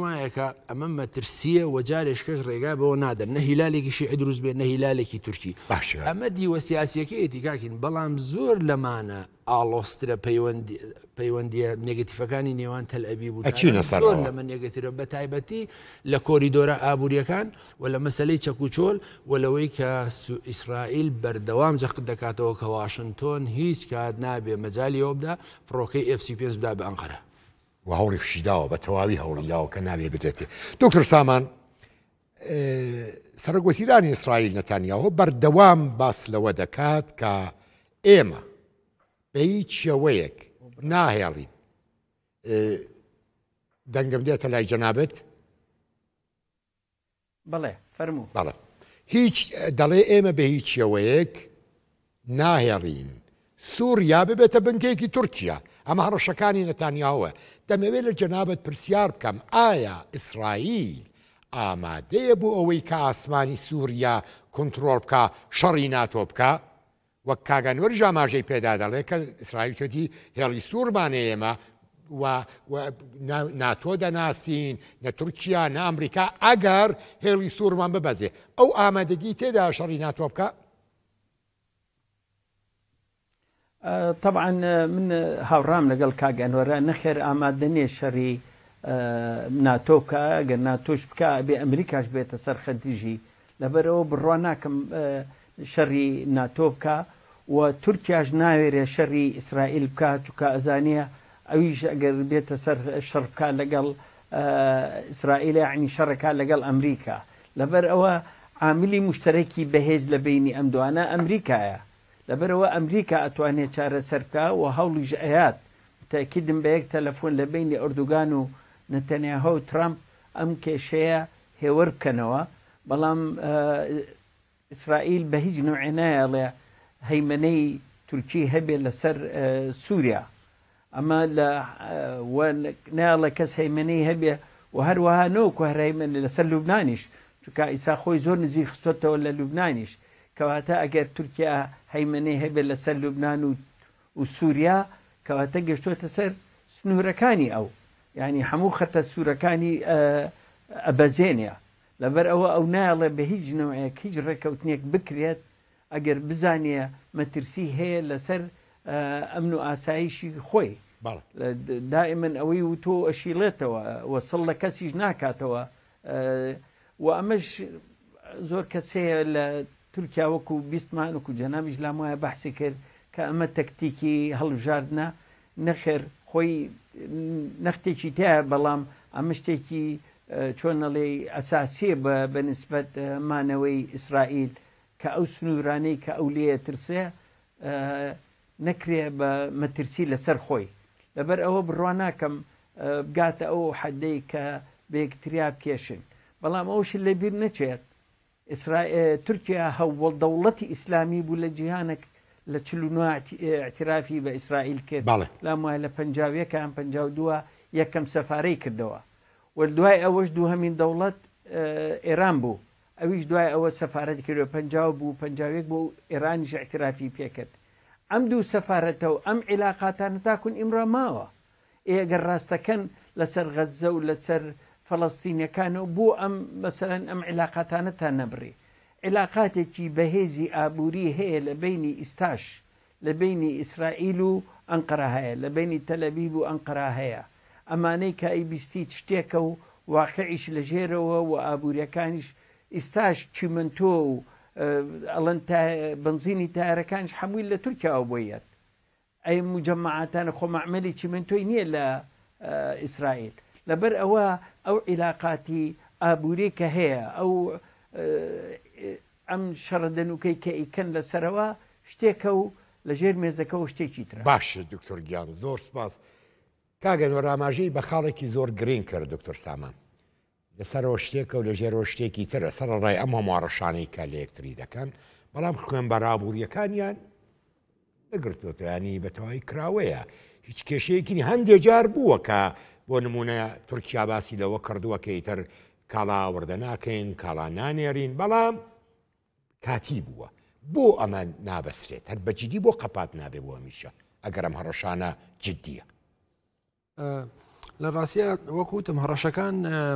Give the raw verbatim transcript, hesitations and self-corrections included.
وایە کە ئەمە مەترسیە و جارێک کەس ڕێگا بەوە نادەن نە هیلالێکی شیعی دروست بێت نە هیلالێکی تورکی ئەمە دیوە سیاسیەکەیەتی کاکین بەڵام زۆر لەمانە ئاڵۆسترە پەیوەندیە نێگەتیفەکانی نێوان تەل ئەبیب و زۆر لەمە نێگەتیرە بە تایبەتی لە کۆریدۆرە ئابوووریەکان و لە مەسلەی چەکوچۆل و لەوەی کە ئیسرائیل بەردەوام جەقت دەکاتەوە کە واشنتۆن هیچ کات نابێ مەجای ئەوە بدا فڕۆکەی ئێف سی پێنج بدا بە ئەنقەرە و هەوڵێکی داوە بە تەواوی هەوڵیداوە کە نابێ بدرێتێ. دکتۆر سامان سەرۆکوەزیرانی ئیسرائیل نەتانیاهۆ بەردەوام باس لەوە دەکات کە ئێمە بە هیچ شێوەیەک ناهێڵین دەنگم دێتە لای جەنابەت بەڵێ فەرموو بەڵێ هیچ دەڵێ ئێمە بە هیچ شێوەیەک ناهێڵین سووریا ببێتە بنکەیەکی تورکیا ئەمە هەڕەشەکانی نەتانیاهۆە. دەمەوێت لە جەنابەت پرسیار بکەم ئایا ئیسرائیل ئامادەیە بۆ ئەوەی کە ئاسمانی سووریا کۆنتڕۆڵ بکە شەڕی ناتۆ بکە وەک کاگەنوەر ژاماژەی پێدا دەڵێ کە ئیسرائیل توێتی هێڵی سوورمانە ئێمە و ناتۆ دەناسین نە تورکیا نە ئەمریکا ئەگەر هێڵی سوورمان ببەزێ ئەو ئامادەگی تێدا شەڕی ناتۆ بکە؟ طبعا من هاوڕام لەگەڵ کاگەنوەرە نەخێر ئامادە نییە شەڕی ناتۆ بکە ئەگەر ناتۆش بکە بێ ئەمریکاش بێتە سەر خەتیژی لەبەرەوە بڕوا ناکەم شەڕی ناتۆ بکە و تورکیاش ناوێرێ شەڕی ئیسرائیل بکە چونکە ئەزانیە ئەویش ئەگەر بێتە سەر شەڕ بکە لەگەڵ ئیسرائیل یعنی شەڕەکە لەگەڵ ئەمریکا لەبەر ئەوە عاملی مشترەکی بەهێز لە بینی ئەم دوانە ئەمریکایە لەبەرەوە ئەمریکا ئەتوانێت چارەسەر بکە و هەوڵیش ئەیات تاکیدم بە یەک تەلەفۆن لە بینی ئەردوگان و نەتەنیاهۆ و ترامپ ئەم کێشەیە هێوەر بکەنەوە بەڵام ئیسرائیل بە هیچ نوعێ نایەڵێ هەیمەنەی تورکی هەبێ لەسەر سووریا ئەمە نایڵە کەس هەیمەنەی هەبێ و هەروەها نەوەکو هەر هەیمەنە لەسەر لوبنانیش چونکە ئیسا خۆی زۆر نزیک خستۆتەوە لە لوبنانیش کەواتە ئەگەر تورکیا هەیمەنەی هەبێت لەسەر لوبنان و سووریا کەواتە گەشتۆتە سەر سنوورەکانی ئەو یعنی هەموو خەتە سوورەکانی ئەبەزێنە لەبەر ئەوە ئەو نایڵێ بە هیچ نوعەیەک هیچ ڕێکەوتنێک بکرێت ئەگەر بزانێ مەترسی هەیە لەسەر ئەمن و ئاسایشی خۆی دائما ئەوەی و تۆ ئەشیڵێتەوە وەسڵ لە کەسیش ناکاتەوە و ئەمەش زۆر کەس هەیە لە تورکیا وەکو بیستمان وەکو جەنابیش لام وایە بەحسی کرد کە ئەمە تەکتیکی هەڵبژاردنە نەخێر خۆی نەختێکی تایە بەڵام ئەمە شتێکی چۆنەڵێ ئەساسیە بە نسبەت مانەوەی ئیسرائیل کە ئەو سنوورانەی کە ئەو لێە ترسێ نەکرێ بە مەترسی لەسەر خۆی لەبەر ئەوە بڕوا ناکەم بگاتە ئەو حەدەی کە بەیەکتریا بکێشن بەڵام ئەوش لە بیر نەچێت تورکیا هەوڵ دەوڵەتی ئیسلامی بوو لە جیهانێک لە چل و نۆ اعترافی بە ئیسرائیل کرد لام وایە لە پەنجاویەکان پەنجاو دووە یەکەم سەفارەی کردەوە و دوای ئەوەش دووهەمین دەوڵەت ئێران بوو ئەویش دوای ئەوە سەفارەت کردەوە پەنجاو بوو پەنجاویەک بوو ئێرانیش اعترافی پێکرد ئەم دوو سەفارەتە و ئەم عیلاقاتانە تاکون ئیمرا ماوە ئێگەر ڕاستەکەن لەسەر غەزە و لەسەر فەڵەستینیەکانە و بۆ ئەم مەسەلەن ئەم عیلاقاتانەتان نەبڕی عیلاقاتێکی بەهێزی ئابووری هەیە لە بینی ئیستاش لە بینی ئیسرائیل و ئەنقەرە هەیە لە بینی تەلەڤیڤ و ئەنقەرە هەیە ئەمانەی کە ئەی بیستی شتێکە و واقعیش لە ژێرەوە و ئابوووریەکانیش ئیستاش چیمنتۆ و ئەڵەن بنزینی تایارەکانش هەمووی لە تورکیاوە بۆیەت ئەی مجەمەعاتانە خۆمەعمەلی چیمنتۆی نییە لە ئیسرائیل لەبەر ئەوە ئەو عیلاقاتی ئابووری کە هەیە ئەو ئەم شەڕەدەنوکەی کە ئیکەن لەسەرەوە شتێکە و لە ژێر مێزەکەەوە شتێکی ترە باشە دکتۆر گیان زۆر سپاس کاگەنوە ڕاماژەی بە خاڵێکی زۆر گرنگ کرد دکتۆر سامان لەسەرەوە شتێکە و لە ژێرەوە شتێکی ترە سەر ڕای ئەم هەموارەشانەی کە لە یەکتری دەکەن بەڵام خوێن بەرابووریەکانیان نەگرتوۆتەیانی بەتەواوی کراوەیە هیچ کێشەیەکی هەندێک جار بووە کە بۆ نمونە تورکیا باسی لەوە کردووە کە ئیتر کاڵا وەردە ناکەین کاڵا نانێرین بەڵام کاتی بووە بۆ ئەمە نابەسرێت هەر بەجددی بۆ قەپات نابێ بۆ هەمیشە ئەگەر ئەم هەڕەشانە جددیە لە ڕاستیە وەکوتم هەڕەشەکان